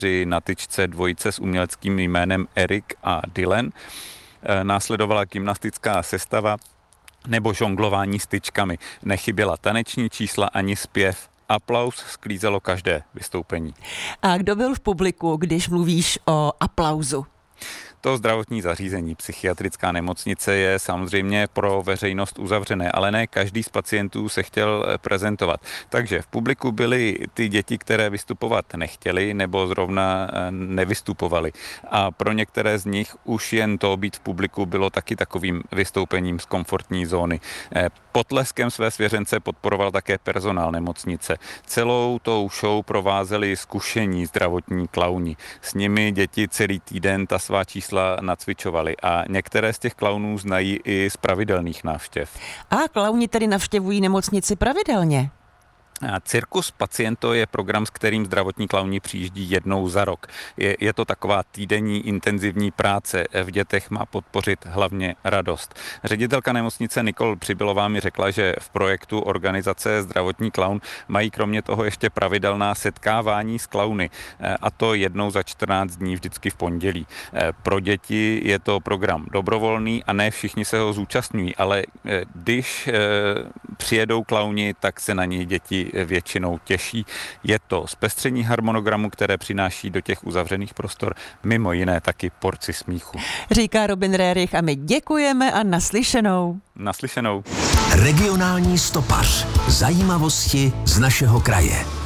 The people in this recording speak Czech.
na tyčce dvojice s uměleckým jménem Eric a Dylan. Následovala gymnastická sestava nebo žonglování s tyčkami. Nechyběla taneční čísla ani zpěv. Aplaus sklízelo každé vystoupení. A kdo byl v publiku, když mluvíš o aplauzu? To zdravotní zařízení, psychiatrická nemocnice je samozřejmě pro veřejnost uzavřené, ale ne každý z pacientů se chtěl prezentovat. Takže v publiku byly ty děti, které vystupovat nechtěly nebo zrovna nevystupovaly. A pro některé z nich už jen to být v publiku bylo taky takovým vystoupením z komfortní zóny. Potleskem své svěřence podporoval také personál nemocnice. Celou tou show provázeli zkušení zdravotní klauni. S nimi děti celý týden ta svá čísla nacvičovali a některé z těch klaunů znají i z pravidelných návštěv. A klauni tedy navštěvují nemocnici pravidelně? Cirkus Paciento je program, s kterým zdravotní klauni přijíždí jednou za rok. Je to taková týdenní intenzivní práce. V dětech má podpořit hlavně radost. Ředitelka nemocnice Nikol Přibylová mi řekla, že v projektu organizace Zdravotní klaun mají kromě toho ještě pravidelná setkávání s klauny. A to jednou za 14 dní vždycky v pondělí. Pro děti je to program dobrovolný a ne všichni se ho zúčastňují, ale když přijedou klauni, tak se na něj děti většinou těší. Je to zpestření harmonogramu, které přináší do těch uzavřených prostor mimo jiné taky porci smíchu. Říká Robin Rerich a my děkujeme a naslyšenou. Naslyšenou. Regionální stopař. Zajímavosti z našeho kraje.